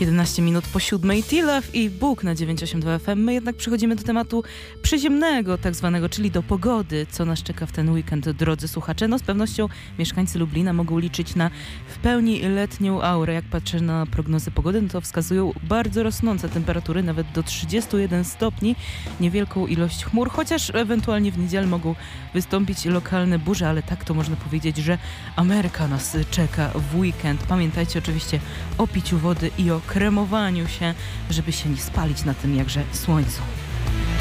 11 minut po 7. T-Love i Bóg na 982 FM. My jednak przechodzimy do tematu przyziemnego tak zwanego, czyli do pogody. Co nas czeka w ten weekend, drodzy słuchacze? No z pewnością mieszkańcy Lublina mogą liczyć na w pełni letnią aurę. Jak patrzę na prognozy pogody, no to wskazują bardzo rosnące temperatury, nawet do 31 stopni. Niewielką ilość chmur, chociaż ewentualnie w niedzielę mogą wystąpić lokalne burze, ale tak to można powiedzieć, że Ameryka nas czeka w weekend. Pamiętajcie oczywiście o piciu wody i o kremowaniu się, żeby się nie spalić na tym jakże słońcu.